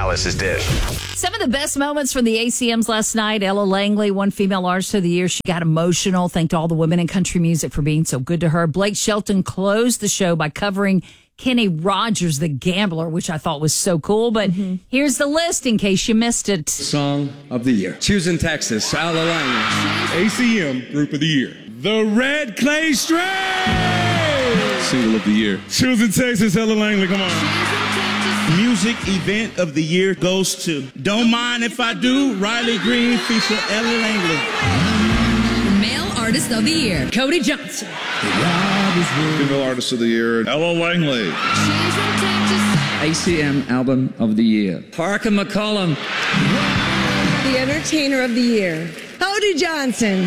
Dallas's Dish. Some of the best moments from the ACMs last night. Ella Langley won Female Artist of the Year. She got emotional. Thanked all the women in country music for being so good to her. Blake Shelton closed the show by covering Kenny Rogers, The Gambler, which I thought was so cool. But here's the list in case you missed it. Song of the Year. Choosing Texas, Ella Langley. ACM Group of the Year. The Red Clay Strain. Single of the Year. Choosing Texas, Ella Langley, come on. Music Event of the Year goes to Don't Mind If I Do, Riley Green feature Ella Langley. Male Artist of the Year, Cody Johnson. Female Artist of the Year, Ella Langley. ACM Album of the Year. Parker McCollum. The Entertainer of the Year, Cody Johnson.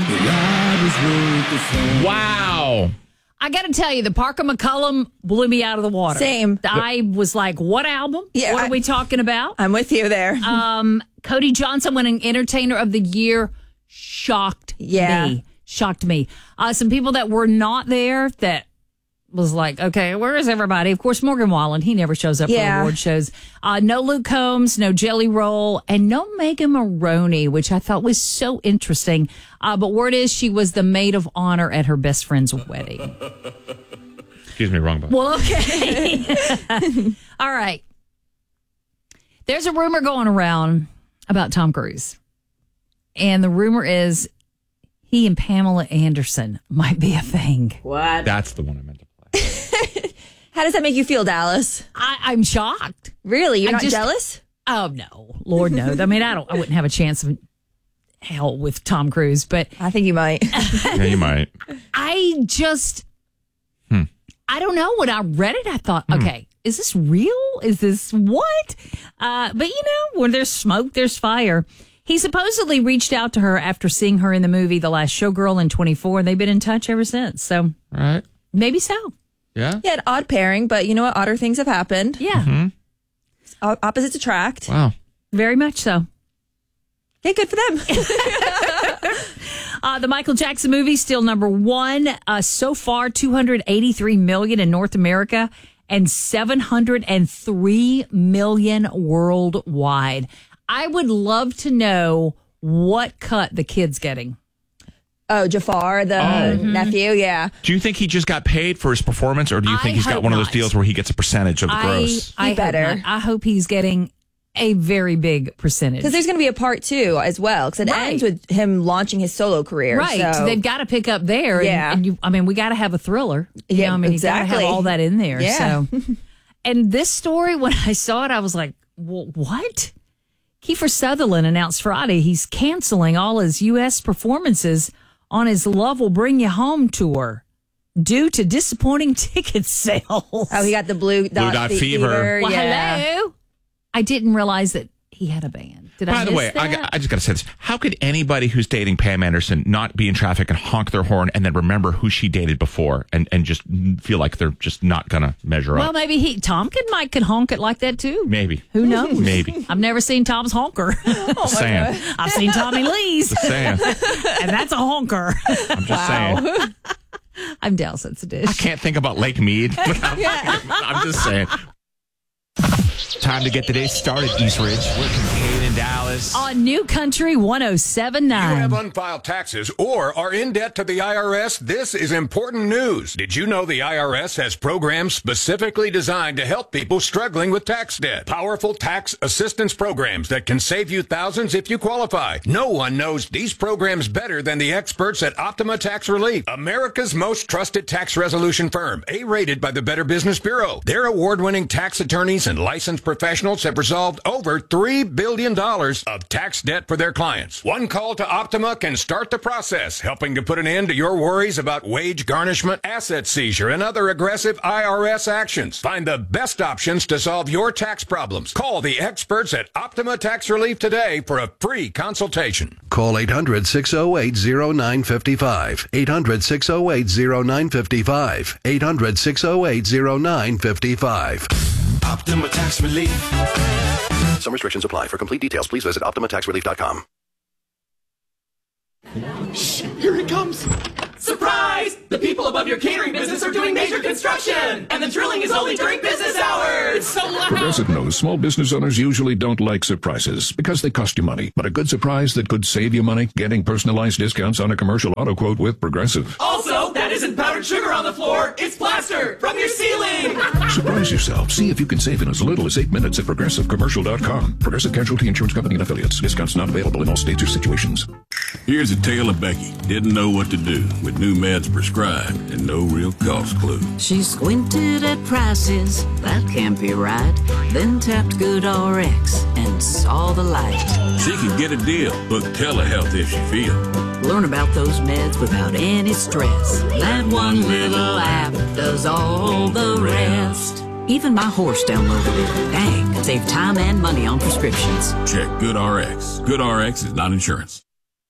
Wow. I got to tell you, the Parker McCollum blew me out of the water. Same. I was like, what album? Yeah, what are we talking about? I'm with you there. Cody Johnson winning Entertainer of the Year shocked me. Shocked me. Some people that were not there that was like, okay, where is everybody? Of course, Morgan Wallen, he never shows up for award shows. No Luke Combs, no Jelly Roll, and no Megan Maroney, which I thought was so interesting. But word is she was the maid of honor at her best friend's wedding. Excuse me, wrong button. Well, okay. All right. There's a rumor going around about Tom Cruise. And the rumor is he and Pamela Anderson might be a thing. What? That's the one I meant to play. How does that make you feel, Dallas? I'm shocked. Really? You're I'm not just jealous? Oh, no. Lord, no. I mean, I wouldn't have a chance of hell with Tom Cruise, but I think you might. Yeah, you might. I just, I don't know. When I read it, I thought, okay, is this real? Is this what? But you know, when there's smoke, there's fire. He supposedly reached out to her after seeing her in the movie The Last Showgirl in 24, and they've been in touch ever since. So maybe so. Yeah? Yeah, an odd pairing, but you know what? Odder things have happened. Yeah. Opposites attract. Wow. Very much so. Hey, good for them. The Michael Jackson movie still number one. So far, $283 million in North America and $703 million worldwide. I would love to know what cut the kid's getting. Oh, Jafar, the nephew, yeah. Do you think he just got paid for his performance, or do you think he's got one of those deals where he gets a percentage of the gross? I better. I hope he's getting a very big percentage. Because there's going to be a part 2 as well, because it ends with him launching his solo career. Right. So they've got to pick up there. Yeah. And we got to have a thriller. Yeah, I mean, exactly. you got to have all that in there. Yeah. So. And this story, when I saw it, I was like, well, what? Kiefer Sutherland announced Friday he's canceling all his U.S. performances on his Love Will Bring You Home tour due to disappointing ticket sales. Oh, he got the blue dot fever. Well, yeah. hello. I didn't realize that he had a band. Did I By the miss way, that? I just got to say this. How could anybody who's dating Pam Anderson not be in traffic and honk their horn and then remember who she dated before and just feel like they're just not going to measure Well, up? maybe Tom could honk it like that too. Maybe. Who knows? Maybe. I've never seen Tom's honker. Just saying. I've seen Tommy Lee's. Just saying. And that's a honker. I'm just saying. I'm Dallas. It's a dish. I can't think about Lake Mead, but I'm just saying. Time to get the day started, East Ridge. We're Kincaid in Dallas. On New Country 107.9. You have unfiled taxes or are in debt to the IRS? This is important news. Did you know the IRS has programs specifically designed to help people struggling with tax debt? Powerful tax assistance programs that can save you thousands if you qualify. No one knows these programs better than the experts at Optima Tax Relief, America's most trusted tax resolution firm, A-rated by the Better Business Bureau. Their award-winning tax attorneys and licensed professionals have resolved over $3 billion of tax debt for their clients. One call to Optima can start the process, helping to put an end to your worries about wage garnishment, asset seizure, and other aggressive IRS actions. Find the best options to solve your tax problems. Call the experts at Optima Tax Relief today for a free consultation. Call 800-608-0955. 800-608-0955. 800-608-0955. Optima Tax Relief. Some restrictions apply. For complete details, please visit OptimaTaxRelief.com. Shh, here he comes. Surprise! The people above your catering business are doing major construction, and the drilling is only during business hours. It's so loud. Progressive knows small business owners usually don't like surprises because they cost you money. But a good surprise that could save you money, getting personalized discounts on a commercial auto quote with Progressive. Also, that isn't powdered sugar on the floor. It's plaster from your ceiling. Surprise yourself. See if you can save in as little as 8 minutes at ProgressiveCommercial.com. Progressive Casualty Insurance Company and Affiliates. Discounts not available in all states or situations. Here's a tale of Becky. Didn't know what to do with new meds prescribed and no real cost clue. She squinted at prices, that can't be right. Then tapped GoodRx and saw the light. She can get a deal. Book telehealth if she feels. Learn about those meds without any stress. That one little app does all the rest. Even my horse downloaded it. Dang, save time and money on prescriptions. Check GoodRx. GoodRx is not insurance.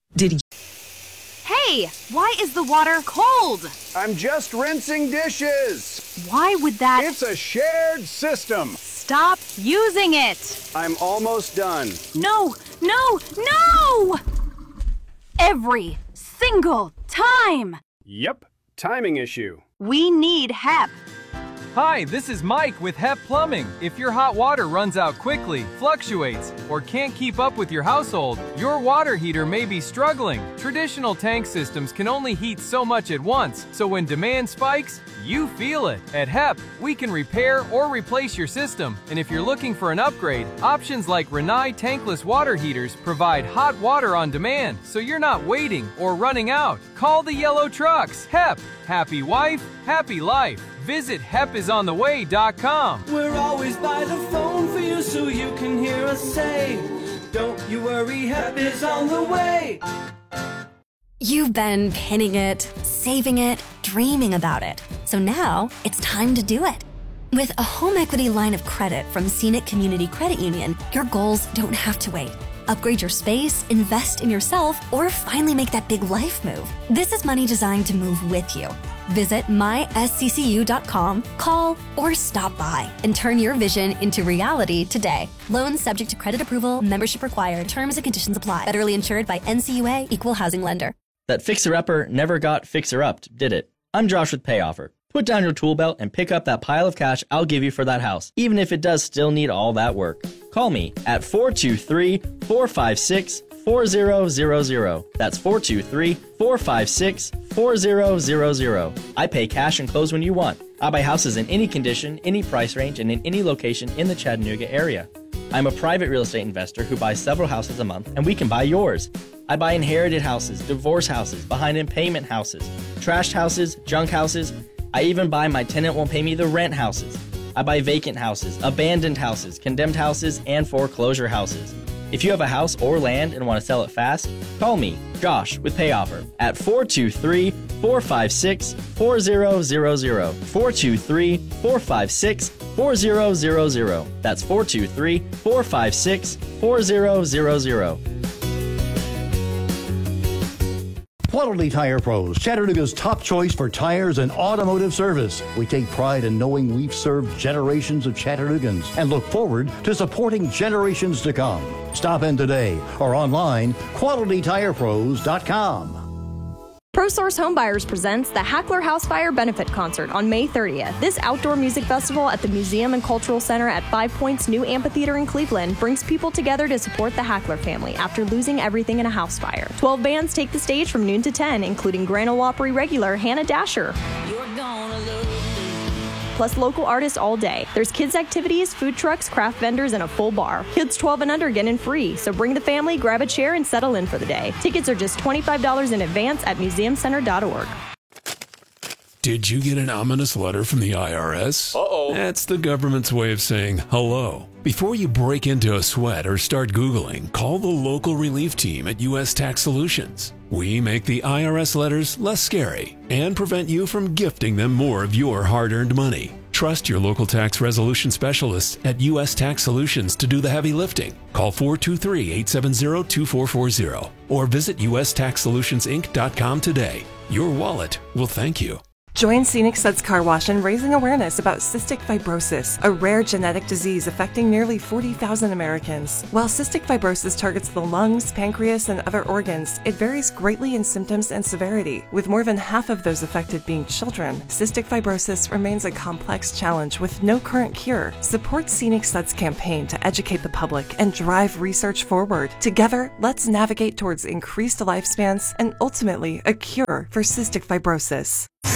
Hey, why is the water cold? I'm just rinsing dishes. Why would that... It's a shared system. Stop using it. I'm almost done. No, no, no! Every single time. Yep, timing issue. We need HEP. Hi, this is Mike with HEP Plumbing. If your hot water runs out quickly, fluctuates, or can't keep up with your household, your water heater may be struggling. Traditional tank systems can only heat so much at once, so when demand spikes, you feel it. At HEP, we can repair or replace your system. And if you're looking for an upgrade, options like Rinnai tankless water heaters provide hot water on demand, so you're not waiting or running out. Call the yellow trucks. HEP. Happy wife, happy life. Visit HEPisontheway.com. We're always by the phone for you so you can hear us say, don't you worry, HEP is on the way. You've been pinning it, saving it, dreaming about it. So now it's time to do it. With a home equity line of credit from Scenic Community Credit Union, your goals don't have to wait. Upgrade your space, invest in yourself, or finally make that big life move. This is money designed to move with you. Visit mysccu.com, call, or stop by and turn your vision into reality today. Loans subject to credit approval, membership required, terms and conditions apply. Federally insured by NCUA, Equal Housing Lender. That fixer-upper never got fixer-upped, did it? I'm Josh with PayOffer. Put down your tool belt and pick up that pile of cash I'll give you for that house, even if it does still need all that work. Call me at 423-456-4000. That's 423-456-4000. I pay cash and close when you want. I buy houses in any condition, any price range, and in any location in the Chattanooga area. I'm a private real estate investor who buys several houses a month, and we can buy yours. I buy inherited houses, divorce houses, behind in payment houses, trashed houses, junk houses. I even buy my tenant won't pay me the rent houses. I buy vacant houses, abandoned houses, condemned houses, and foreclosure houses. If you have a house or land and want to sell it fast, call me, Josh, with PayOffer at 423-456-4000. 423-456-4000. That's 423-456-4000. Quality Tire Pros, Chattanooga's top choice for tires and automotive service. We take pride in knowing we've served generations of Chattanoogans and look forward to supporting generations to come. Stop in today or online, QualityTirePros.com. ProSource Homebuyers presents the Hackler House Fire Benefit Concert on May 30th. This outdoor music festival at the Museum and Cultural Center at Five Points New Amphitheater in Cleveland brings people together to support the Hackler family after losing everything in a house fire. 12 bands take the stage from noon to 10, including Grand Ole Opry regular Hannah Dasher. Plus local artists all day. There's kids' activities, food trucks, craft vendors, and a full bar. Kids 12 and under get in free, so bring the family, grab a chair, and settle in for the day. Tickets are just $25 in advance at museumcenter.org. Did you get an ominous letter from the IRS? Uh-oh. That's the government's way of saying hello. Before you break into a sweat or start Googling, call the local relief team at U.S. Tax Solutions. We make the IRS letters less scary and prevent you from gifting them more of your hard-earned money. Trust your local tax resolution specialists at U.S. Tax Solutions to do the heavy lifting. Call 423-870-2440 or visit USTaxSolutionsInc.com today. Your wallet will thank you. Join Scenic Suds Car Wash in raising awareness about cystic fibrosis, a rare genetic disease affecting nearly 40,000 Americans. While cystic fibrosis targets the lungs, pancreas, and other organs, it varies greatly in symptoms and severity. With more than half of those affected being children, cystic fibrosis remains a complex challenge with no current cure. Support Scenic Suds campaign to educate the public and drive research forward. Together, let's navigate towards increased lifespans and ultimately a cure for cystic fibrosis.